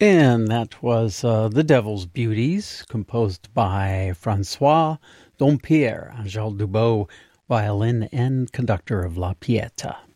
And that was The Devil's Beauties, composed by Francois Dompierre, Angèle Dubos, violin and conductor of La Pieta.